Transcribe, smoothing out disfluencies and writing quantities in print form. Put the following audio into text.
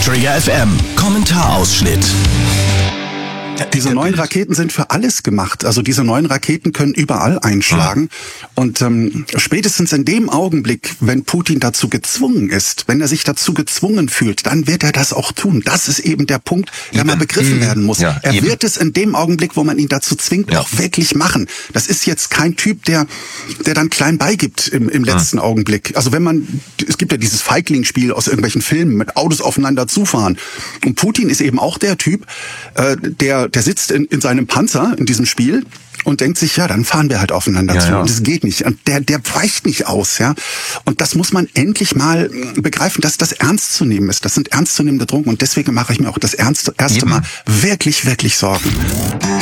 Trigger FM Kommentarausschnitt. Diese neuen Raketen sind für alles gemacht. Also diese neuen Raketen können überall einschlagen. Und spätestens in dem Augenblick, wenn Putin dazu gezwungen ist, wenn er sich dazu gezwungen fühlt, dann wird er das auch tun. Das ist eben der Punkt, der mal begriffen werden muss. Ja, er wird es in dem Augenblick, wo man ihn dazu zwingt, auch wirklich machen. Das ist jetzt kein Typ, der dann klein beigibt im letzten Augenblick. Also es gibt ja dieses Feigling-Spiel aus irgendwelchen Filmen mit Autos aufeinander zufahren. Und Putin ist eben auch der Typ, der sitzt in seinem Panzer in diesem Spiel und denkt sich, ja, dann fahren wir halt aufeinander zu. Und das geht nicht. Und der weicht nicht aus, ja. Und das muss man endlich mal begreifen, dass das ernst zu nehmen ist. Das sind ernstzunehmende Drogen. Und deswegen mache ich mir auch das erste Mal wirklich, wirklich Sorgen.